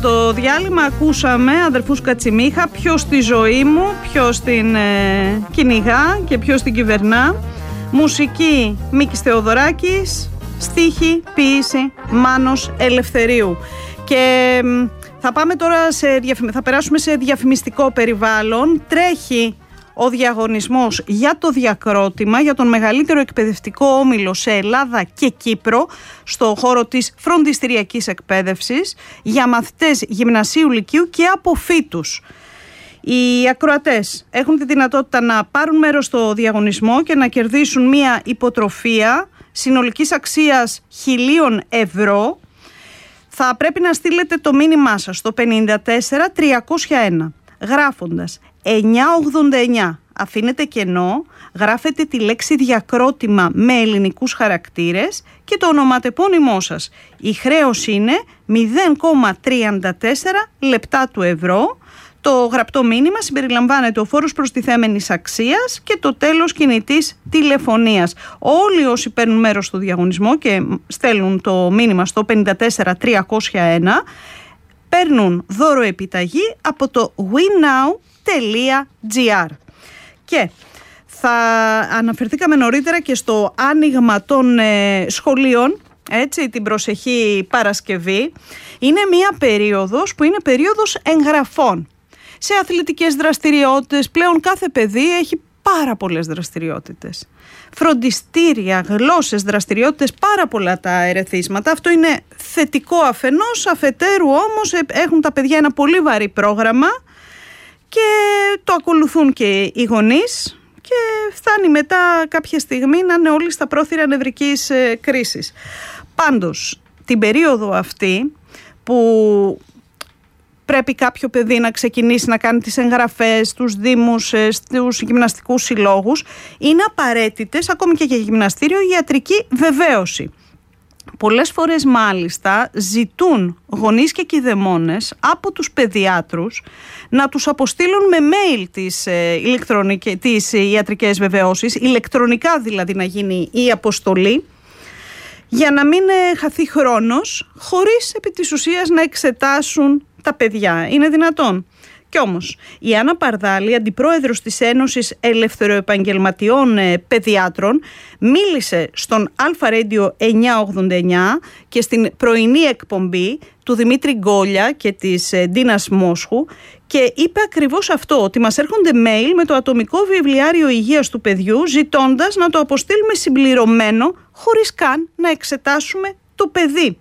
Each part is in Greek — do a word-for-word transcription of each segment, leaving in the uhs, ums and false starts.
το διάλειμμα ακούσαμε αδερφούς Κατσιμίχα, ποιος στη ζωή μου, ποιος την ε, κυνηγά και ποιος την κυβερνά. Μουσική Μίκης Θεοδωράκης, στίχη, ποίηση Μάνος Ελευθερίου. Και θα πάμε τώρα σε διαφημι... θα περάσουμε σε διαφημιστικό περιβάλλον. Τρέχει ο διαγωνισμός για το διακρότημα, για τον μεγαλύτερο εκπαιδευτικό όμιλο σε Ελλάδα και Κύπρο στο χώρο της φροντιστηριακής εκπαίδευσης για μαθητές γυμνασίου, λυκείου και αποφύτους. Οι ακροατές έχουν τη δυνατότητα να πάρουν μέρος στο διαγωνισμό και να κερδίσουν μία υποτροφία συνολικής αξίας χιλίων ευρώ. Θα πρέπει να στείλετε το μήνυμά σας στο πενήντα τέσσερα τριακόσια ένα γράφοντας εννιακόσια ογδόντα εννιά. Αφήνετε κενό, γράφετε τη λέξη διακρότημα με ελληνικούς χαρακτήρες και το ονοματεπώνυμό σας. Η χρέωση είναι μηδέν κόμμα τριάντα τέσσερα λεπτά του ευρώ. Το γραπτό μήνυμα συμπεριλαμβάνεται ο φόρος προστιθέμενης αξίας και το τέλος κινητής τηλεφωνίας. Όλοι όσοι παίρνουν μέρος στο διαγωνισμό και στέλνουν το μήνυμα στο πενήντα τέσσερα τριακόσια ένα παίρνουν δώρο επιταγή από το winnow τελεία gr. Και θα αναφερθήκαμε νωρίτερα και στο άνοιγμα των ε, σχολείων, έτσι, την προσεχή Παρασκευή. Είναι μια περίοδος που είναι περίοδος εγγραφών σε αθλητικές δραστηριότητες. Πλέον κάθε παιδί έχει πάρα πολλές δραστηριότητες. Φροντιστήρια, γλώσσες, δραστηριότητες, πάρα πολλά τα ερεθίσματα. Αυτό είναι θετικό αφενός, αφετέρου όμως έχουν τα παιδιά ένα πολύ βαρύ πρόγραμμα και το ακολουθούν και οι γονείς και φτάνει μετά κάποια στιγμή να είναι όλοι στα πρόθυρα νευρικής ε, κρίσης. Πάντως, την περίοδο αυτή που πρέπει κάποιο παιδί να ξεκινήσει να κάνει τις εγγραφές στους δήμους, στους γυμναστικούς συλλόγους, είναι απαραίτητες ακόμη και για γυμναστήριο ιατρική βεβαίωση. Πολλές φορές μάλιστα ζητούν γονείς και κηδεμόνες από τους παιδιάτρους να τους αποστείλουν με mail τις, ε, τις ιατρικές βεβαιώσεις, ηλεκτρονικά δηλαδή να γίνει η αποστολή, για να μην ε, χαθεί χρόνος χωρίς επί της ουσίας να εξετάσουν τα παιδιά. Είναι δυνατόν? Κι όμως η Άννα Παρδάλη, αντιπρόεδρος της Ένωσης Ελευθεροεπαγγελματιών Παιδιάτρων, μίλησε στον Αλφα Radio εννιακόσια ογδόντα εννιά και στην πρωινή εκπομπή του Δημήτρη Γκόλια και της Ντίνας Μόσχου και είπε ακριβώς αυτό, ότι μας έρχονται mail με το ατομικό βιβλιάριο υγείας του παιδιού ζητώντας να το αποστείλουμε συμπληρωμένο χωρίς καν να εξετάσουμε το παιδί.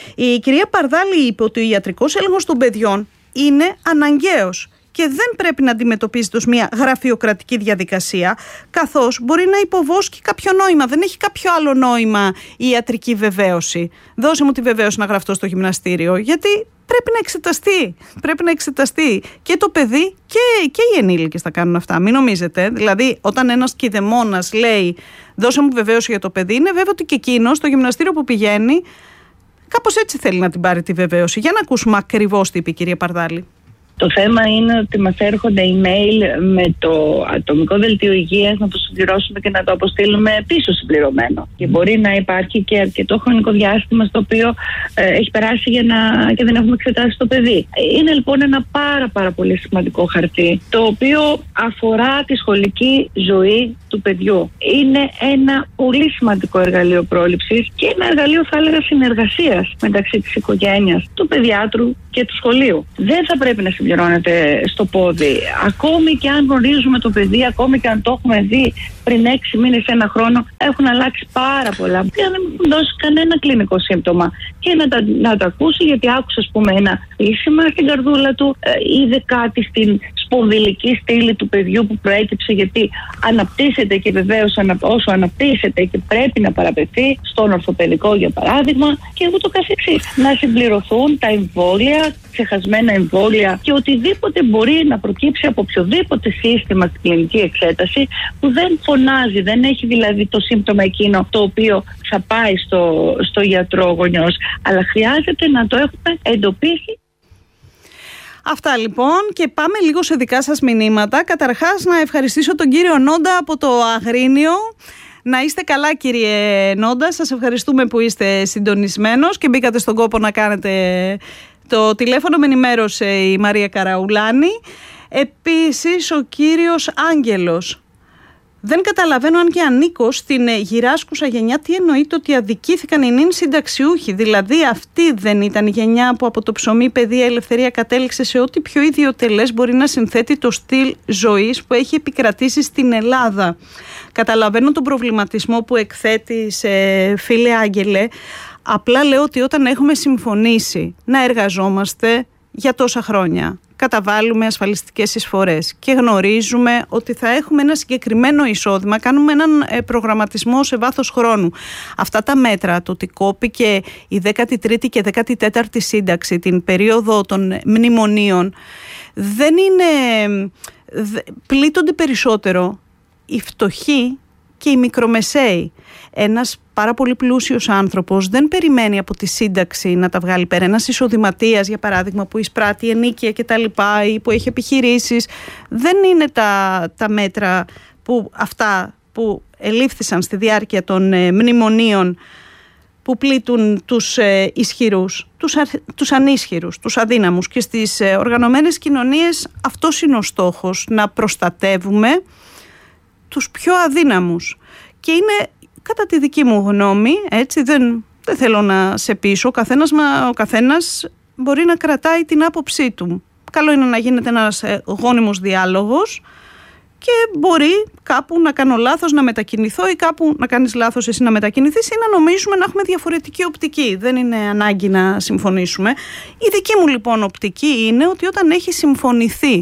Η κυρία Παρδάλη είπε ότι ο ιατρικός έλεγχος των παιδιών είναι αναγκαίος και δεν πρέπει να αντιμετωπίζεται ως μια γραφειοκρατική διαδικασία, καθώς μπορεί να υποβόσκει κάποιο νόημα. Δεν έχει κάποιο άλλο νόημα η ιατρική βεβαίωση. Δώσε μου τη βεβαίωση να γραφτώ στο γυμναστήριο, γιατί πρέπει να εξεταστεί. Πρέπει να εξεταστεί και το παιδί και, και οι ενήλικες θα κάνουν αυτά. Μην νομίζετε. Δηλαδή, όταν ένας κηδεμόνας λέει δώσε μου βεβαίωση για το παιδί, είναι βέβαιο ότι και εκείνος στο γυμναστήριο που πηγαίνει κάπως έτσι θέλει να την πάρει τη βεβαίωση. Για να ακούσουμε ακριβώς τι είπε η κυρία Παρδάλη. Το θέμα είναι ότι μας έρχονται email με το ατομικό δελτίο υγείας να το συμπληρώσουμε και να το αποστείλουμε πίσω συμπληρωμένο. Και μπορεί να υπάρχει και αρκετό χρονικό διάστημα στο οποίο ε, έχει περάσει για να, και δεν έχουμε εξετάσει το παιδί. Είναι λοιπόν ένα πάρα πάρα πολύ σημαντικό χαρτί, το οποίο αφορά τη σχολική ζωή του παιδιού. Είναι ένα πολύ σημαντικό εργαλείο πρόληψης και ένα εργαλείο, θα έλεγα, συνεργασίας μεταξύ της οικογένειας, του παιδιάτρου και του σχολείου. Δεν θα πρέπει να συμπληρώνεται στο πόδι. Ακόμη και αν γνωρίζουμε το παιδί, ακόμη και αν το έχουμε δει πριν έξι μήνες, ένα χρόνο, έχουν αλλάξει πάρα πολλά. Και να μην δώσει κανένα κλινικό σύμπτωμα. Και να τα, να τα ακούσει, γιατί άκουσε, ας πούμε, ένα πείσμα στην καρδούλα του, ε, είδε κάτι στην σπονδυλική στήλη του παιδιού που προέκυψε, γιατί αναπτύσσεται και βεβαίως όσο αναπτύσσεται και πρέπει να παραπευθεί στον ορθοπαιδικό, για παράδειγμα, και ούτω καθεξής. Να συμπληρωθούν τα εμβόλια, ξεχασμένα εμβόλια και οτιδήποτε μπορεί να προκύψει από οποιοδήποτε σύστημα στην κλινική εξέταση που δεν φωνάζει, δεν έχει δηλαδή το σύμπτωμα εκείνο το οποίο θα πάει στο, στο γιατρό γονιός, αλλά χρειάζεται να το έχουμε εντοπίσει. Αυτά λοιπόν, και πάμε λίγο σε δικά σας μηνύματα. Καταρχάς να ευχαριστήσω τον κύριο Νόντα από το Αγρίνιο. Να είστε καλά, κύριε Νόντα, σας ευχαριστούμε που είστε συντονισμένος και μπήκατε στον κόπο να κάνετε Το τηλέφωνο με ενημέρωσε η Μαρία Καραουλάνη. Επίσης ο κύριος Άγγελος. Δεν καταλαβαίνω αν και ανήκω στην γυράσκουσα γενιά τι εννοείται ότι αδικήθηκαν οι νυν συνταξιούχοι. Δηλαδή αυτή δεν ήταν η γενιά που από το ψωμί, παιδεία, ελευθερία κατέληξε σε ό,τι πιο ιδιωτελές μπορεί να συνθέτει το στυλ ζωής που έχει επικρατήσει στην Ελλάδα. Καταλαβαίνω τον προβληματισμό που εκθέτεις, φίλε Άγγελε. Απλά λέω ότι όταν έχουμε συμφωνήσει να εργαζόμαστε για τόσα χρόνια, καταβάλουμε ασφαλιστικές εισφορές και γνωρίζουμε ότι θα έχουμε ένα συγκεκριμένο εισόδημα, κάνουμε έναν προγραμματισμό σε βάθος χρόνου. Αυτά τα μέτρα, το ότι κόπηκε η δέκατη τρίτη και δέκατη τέταρτη σύνταξη την περίοδο των μνημονίων, δεν είναι, πλήττονται περισσότερο οι φτωχοί και οι μικρομεσαίοι. Ένας πάρα πολύ πλούσιος άνθρωπος δεν περιμένει από τη σύνταξη να τα βγάλει πέρα. Ένας εισοδηματίας, για παράδειγμα, που εισπράττει ενοίκια και τα λοιπά ή που έχει επιχειρήσεις, δεν είναι τα, τα μέτρα που, αυτά που ελήφθησαν στη διάρκεια των ε, μνημονίων που πλήττουν τους ε, ισχυρούς, τους, α, τους ανίσχυρους, τους αδύναμους. Και στις ε, οργανωμένες κοινωνίες αυτός είναι ο στόχος, να προστατεύουμε τους πιο αδύναμους. Και είναι, κατά τη δική μου γνώμη, έτσι, δεν, δεν θέλω να σε πείσω, ο καθένας, ο καθένας μπορεί να κρατάει την άποψή του. Καλό είναι να γίνεται ένας γόνιμος διάλογος και μπορεί κάπου να κάνω λάθος να μετακινηθώ ή κάπου να κάνεις λάθος εσύ να μετακινηθείς ή να νομίζουμε να έχουμε διαφορετική οπτική. Δεν είναι ανάγκη να συμφωνήσουμε. Η δική μου λοιπόν οπτική είναι ότι όταν έχει συμφωνηθεί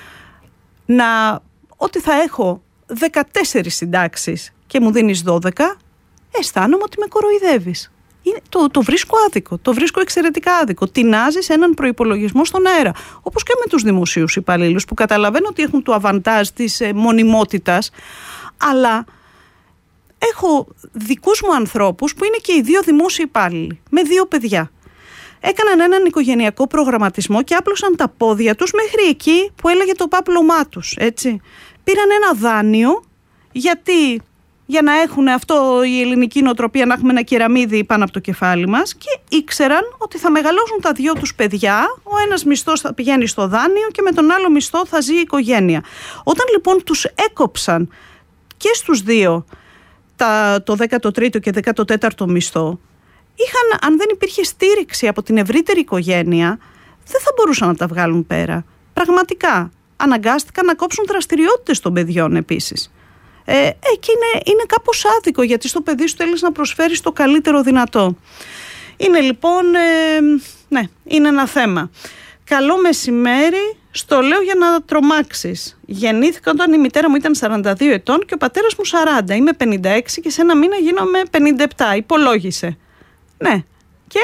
να, ότι θα έχω δεκατέσσερις συντάξεις και μου δίνεις δώδεκα, αισθάνομαι ότι με κοροϊδεύεις. Είναι, το, το βρίσκω άδικο, το βρίσκω εξαιρετικά άδικο. Τινάζεις έναν προϋπολογισμό στον αέρα. Όπως και με τους δημοσίους υπαλλήλους που καταλαβαίνω ότι έχουν το αβαντάζ της ε, μονιμότητας, αλλά έχω δικούς μου ανθρώπους που είναι και οι δύο δημόσιοι υπάλληλοι, με δύο παιδιά. Έκαναν έναν οικογενειακό προγραμματισμό και άπλωσαν τα πόδια τους μέχρι εκεί που έλεγε το πάπλωμά τους, έτσι. Πήραν ένα δάνειο γιατί... για να έχουν αυτό η ελληνική νοοτροπία, να έχουμε ένα κεραμίδι πάνω από το κεφάλι μας, και ήξεραν ότι θα μεγαλώσουν τα δυο τους παιδιά, ο ένας μισθός θα πηγαίνει στο δάνειο και με τον άλλο μισθό θα ζει η οικογένεια. Όταν λοιπόν τους έκοψαν και στους δύο τα, το δέκατο τρίτο και δέκατο τέταρτο μισθό, είχαν, αν δεν υπήρχε στήριξη από την ευρύτερη οικογένεια, δεν θα μπορούσαν να τα βγάλουν πέρα. Πραγματικά αναγκάστηκαν να κόψουν δραστηριότητες των παιδιών επίσης. Ε, ε, και είναι, είναι κάπως άδικο, γιατί στο παιδί σου θέλεις να προσφέρεις το καλύτερο δυνατό. Είναι λοιπόν, ε, ναι, είναι ένα θέμα. Καλό μεσημέρι, στο λέω για να τρομάξεις. Γεννήθηκα όταν η μητέρα μου ήταν σαράντα δύο ετών και ο πατέρας μου σαράντα. Είμαι πενήντα έξι και σε ένα μήνα γίνομαι πενήντα επτά. Υπολόγισε. Ναι. Και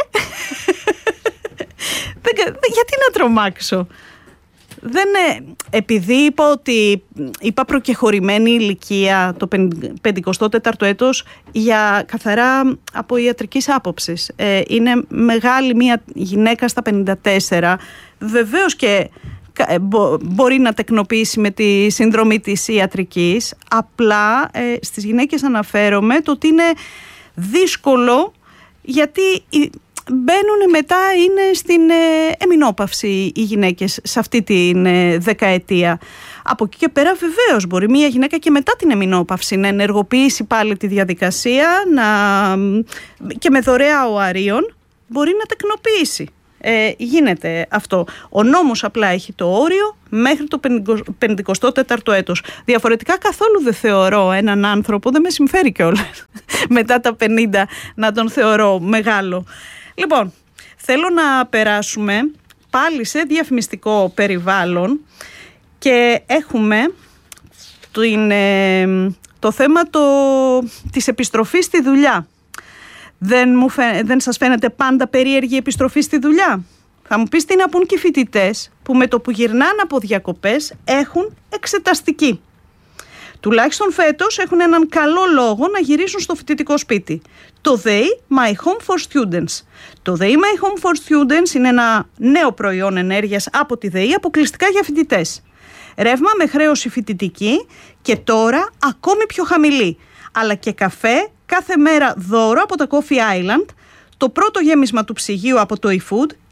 γιατί να τρομάξω? Δεν, επειδή είπα ότι είπα προκεχωρημένη ηλικία το πενηκοστό τέταρτο έτος για καθαρά από ιατρικής άποψης. Ε, είναι μεγάλη μια γυναίκα στα πενήντα τέσσερα. Βεβαίως και μπο, μπορεί να τεκνοποιήσει με τη συνδρομή της ιατρικής. Απλά ε, στις γυναίκες αναφέρομαι το ότι είναι δύσκολο, γιατί μπαίνουν μετά, είναι στην ε, εμεινόπαυση οι γυναίκες σε αυτή τη ε, δεκαετία. Από εκεί και πέρα βεβαίως μπορεί μια γυναίκα και μετά την εμεινόπαυση να ενεργοποιήσει πάλι τη διαδικασία να, και με δωρεά οαρίων μπορεί να τεκνοποιήσει. Ε, γίνεται αυτό. Ο νόμος απλά έχει το όριο μέχρι το πενηκοστό τέταρτο έτος. Διαφορετικά καθόλου δεν θεωρώ έναν άνθρωπο, δεν με συμφέρει κιόλας μετά τα πενήντα να τον θεωρώ μεγάλο. Λοιπόν, θέλω να περάσουμε πάλι σε διαφημιστικό περιβάλλον και έχουμε την, ε, το θέμα το, της επιστροφής στη δουλειά. Δεν, μου φαι, δεν σας φαίνεται πάντα περίεργη η επιστροφή στη δουλειά? Θα μου πεις τι να πούν και οι φοιτητές που με το που γυρνάνε από διακοπές έχουν εξεταστική. Τουλάχιστον φέτος έχουν έναν καλό λόγο να γυρίσουν στο φοιτητικό σπίτι. Το ΔΕΗ My Home for Students. Το ΔΕΗ My Home for Students είναι ένα νέο προϊόν ενέργειας από τη ΔΕΗ, αποκλειστικά για φοιτητές. Ρεύμα με χρέωση φοιτητική και τώρα ακόμη πιο χαμηλή. Αλλά και καφέ κάθε μέρα δώρο από τα Coffee Island, το πρώτο γέμισμα του ψυγείου από το eFood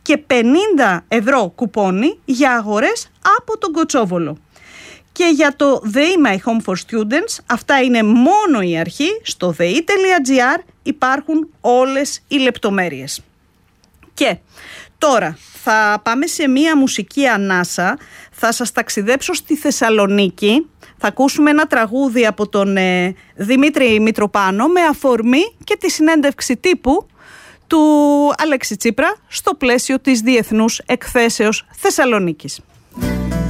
και πενήντα ευρώ κουπόνι για αγορές από τον Κοτσόβολο. Και για το ΔΕΗ My Home for Students, αυτά είναι μόνο η αρχή. Στο δei τελεία gr υπάρχουν όλες οι λεπτομέρειες. Και τώρα θα πάμε σε μία μουσική ανάσα. Θα σας ταξιδέψω στη Θεσσαλονίκη. Θα ακούσουμε ένα τραγούδι από τον ε, Δημήτρη Μητροπάνο με αφορμή και τη συνέντευξη τύπου του Αλέξη Τσίπρα στο πλαίσιο της Διεθνούς Εκθέσεως Θεσσαλονίκης.